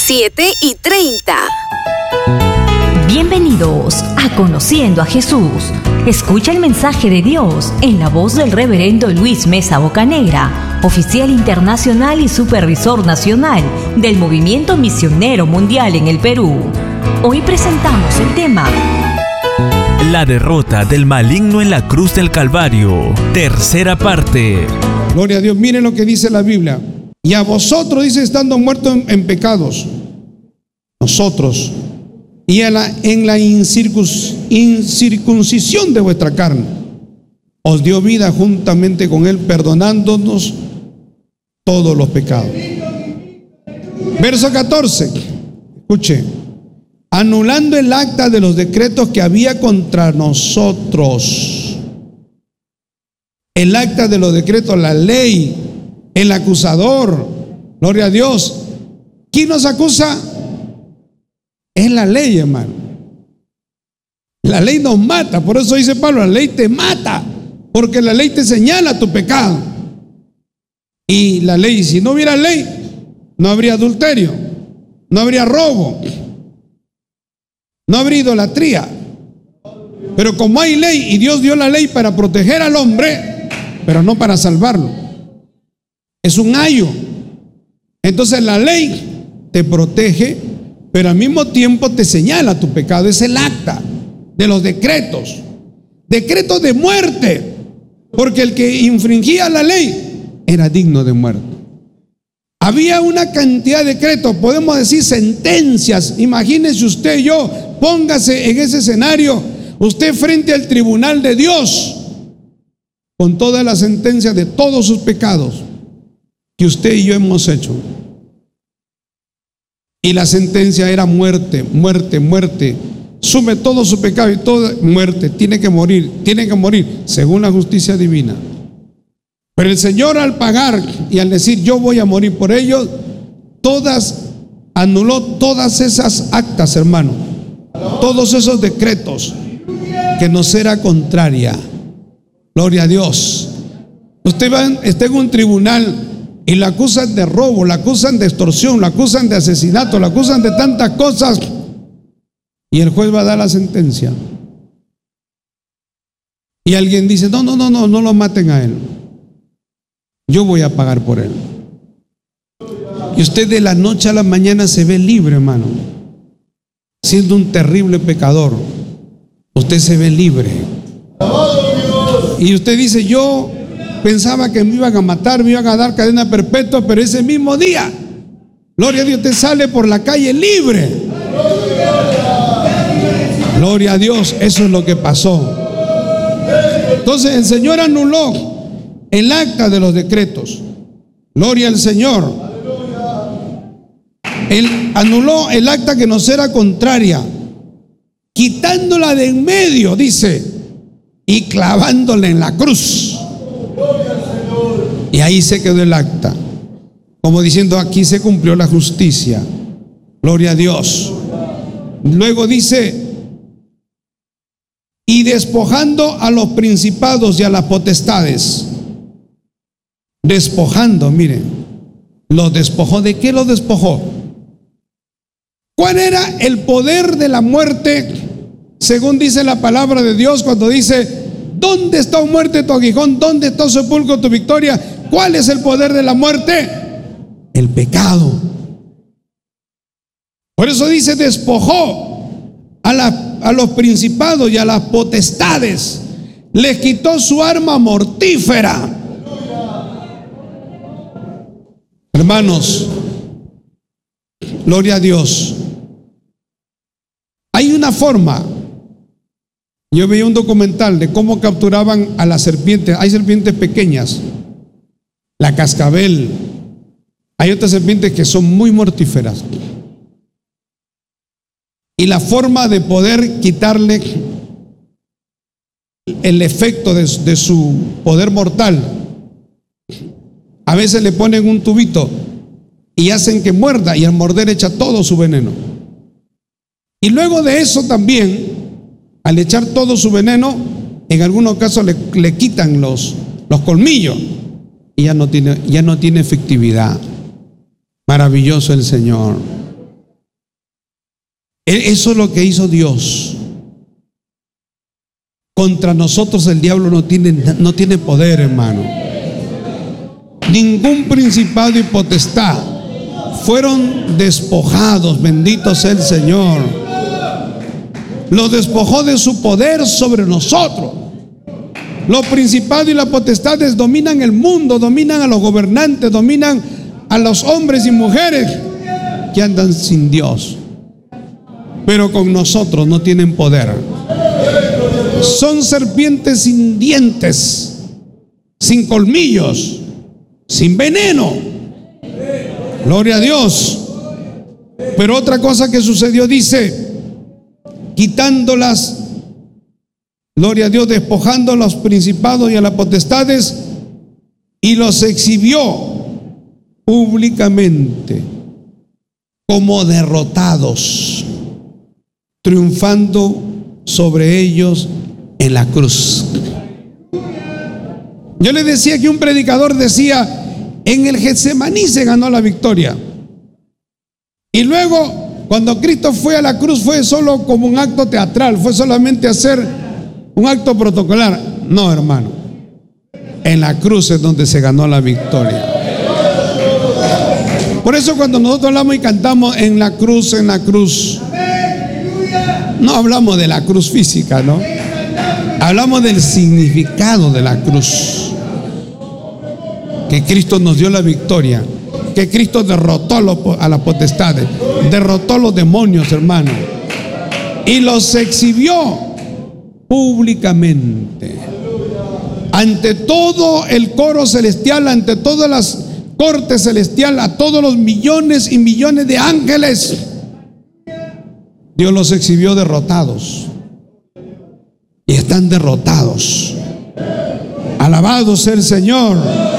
7:30. Bienvenidos a Conociendo a Jesús. Escucha el mensaje de Dios en la voz del reverendo Luis Mesa Bocanegra, oficial internacional y supervisor nacional del Movimiento Misionero Mundial en el Perú. Hoy presentamos el tema: La derrota del maligno en la cruz del Calvario, tercera parte. Gloria a Dios. Miren lo que dice la Biblia. Y a vosotros, dice, estando muertos en pecados, nosotros, y en la incircuncisión de vuestra carne, os dio vida juntamente con él, perdonándonos todos los pecados. Verso 14, escuche: anulando el acta de los decretos que había contra nosotros. El acta de los decretos, la ley, el acusador. Gloria a Dios. ¿Quién nos acusa? Es la ley, hermano. La ley nos mata. Por eso dice Pablo, la ley te mata, porque la ley te señala tu pecado. Y la ley, si no hubiera ley, no habría adulterio, no habría robo, no habría idolatría. Pero como hay ley, y Dios dio la ley para proteger al hombre, pero no para salvarlo, es un ayo. Entonces la ley te protege, pero al mismo tiempo te señala tu pecado. Es el acta de los decretos, decretos de muerte, porque el que infringía la ley era digno de muerte. Había una cantidad de decretos, podemos decir sentencias. Imagínese usted, póngase en ese escenario, usted frente al tribunal de Dios, con todas las sentencias de todos sus pecados que usted y yo hemos hecho. Y la sentencia era muerte, muerte, muerte. Sume todo su pecado y toda muerte. Tiene que morir, según la justicia divina. Pero el Señor, al pagar y al decir yo voy a morir por ellos, anuló todas esas actas, hermano, todos esos decretos que nos era contraria. Gloria a Dios. Usted está en un tribunal y la acusan de robo, la acusan de extorsión, la acusan de asesinato, la acusan de tantas cosas, y el juez va a dar la sentencia. Y alguien dice, no lo maten a él, yo voy a pagar por él. Y usted de la noche a la mañana se ve libre, hermano. Siendo un terrible pecador, usted se ve libre. Y usted dice, yo pensaba que me iban a matar, me iban a dar cadena perpetua, pero ese mismo día, gloria a Dios, te sale por la calle libre. Gloria a Dios, eso es lo que pasó. Entonces el Señor anuló el acta de los decretos. Gloria al Señor. Él anuló el acta que nos era contraria, quitándola de en medio, dice, y clavándola en la cruz. Y ahí se quedó el acta, como diciendo, aquí se cumplió la justicia. Gloria a Dios. Luego dice, y despojando a los principados y a las potestades. Despojando, miren, los despojó. ¿De qué los despojó? ¿Cuál era el poder de la muerte? Según dice la palabra de Dios, cuando dice, ¿dónde está, oh muerte, tu aguijón? ¿Dónde está, oh sepulcro, tu victoria? ¿Cuál es el poder de la muerte? El pecado. Por eso dice, despojó a los principados y a las potestades. Les quitó su arma mortífera. Hermanos, gloria a Dios. Hay una forma. Yo veía un documental de cómo capturaban a las serpientes. Hay serpientes pequeñas, la cascabel. Hay otras serpientes que son muy mortíferas. Y la forma de poder quitarle el efecto de su poder mortal, a veces le ponen un tubito y hacen que muerda, y al morder echa todo su veneno. Y luego de eso también, al echar todo su veneno, en algunos casos le quitan los colmillos y ya no tiene efectividad. Maravilloso el Señor. Eso es lo que hizo Dios. Contra nosotros el diablo no tiene poder, hermano. Ningún principado y potestad fueron despojados, bendito sea el Señor. Los despojó de su poder sobre nosotros. Los principados y las potestades dominan el mundo, dominan a los gobernantes, dominan a los hombres y mujeres que andan sin Dios. Pero con nosotros no tienen poder. Son serpientes sin dientes, sin colmillos, sin veneno. Gloria a Dios. Pero otra cosa que sucedió, dice, quitándolas, gloria a Dios, despojando a los principados y a las potestades, y los exhibió públicamente como derrotados, triunfando sobre ellos en la cruz. Yo le decía que un predicador decía, en el Getsemaní se ganó la victoria. Y luego, cuando Cristo fue a la cruz, fue solo como un acto teatral, fue solamente hacer un acto protocolar. No, hermano, en la cruz es donde se ganó la victoria. Por eso cuando nosotros hablamos y cantamos en la cruz, no hablamos de la cruz física, ¿no? Hablamos del significado de la cruz. Que Cristo nos dio la victoria, que Cristo derrotó a las potestades, derrotó a los demonios, hermano, y los exhibió públicamente ante todo el coro celestial, ante todas las cortes celestiales, a todos los millones y millones de ángeles. Dios los exhibió derrotados y están derrotados. Alabado sea el Señor.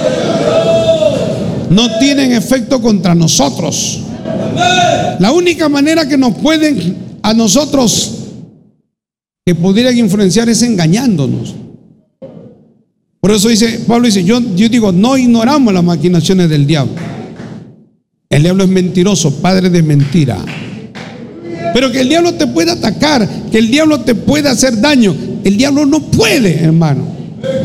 No tienen efecto contra nosotros. La única manera que nos pueden a nosotros que pudieran influenciar es engañándonos. Por eso dice Pablo, dice, yo digo, no ignoramos las maquinaciones del diablo. El diablo es mentiroso, padre de mentira. Pero que el diablo te pueda atacar, que el diablo te pueda hacer daño, el diablo no puede, hermano.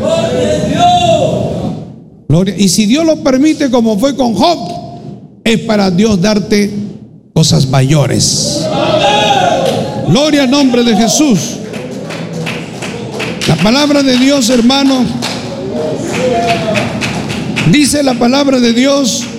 Gloria. Y si Dios lo permite, como fue con Job, es para Dios darte cosas mayores. Gloria al nombre de Jesús. La palabra de Dios, hermano, dice la palabra de Dios